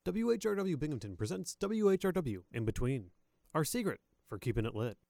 WHRW Binghamton presents WHRW In Between, our secret for keeping it lit.